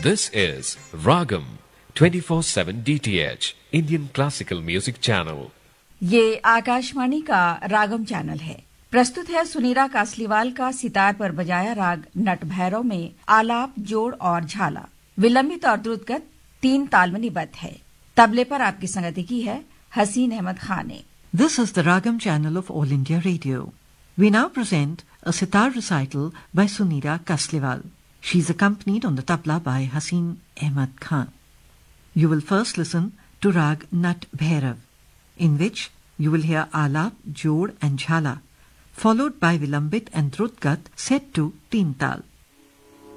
This is Ragam 24/7 DTH Indian Classical Music Channel. ये आकाशवाणी का रागम channel है। प्रस्तुत है सुनीरा कासलीवाल का सितार पर बजाया राग नट भैरव में आलाप, जोड़ और झाला। विलंबित और द्रुतगत 3 ताल में निबद्ध है। तबले पर आपकी संगति की है हसीन अहमद खान ने। This is the Ragam channel of All India Radio. We now present a sitar recital by Sunira Kasliwal. She is accompanied on the tabla by Hasin Ahmad Khan. You will first listen to Rag Nat Bhairav, in which you will hear Alap, Jod and Jhala, followed by Vilambit and Drutgat set to Teen Tal.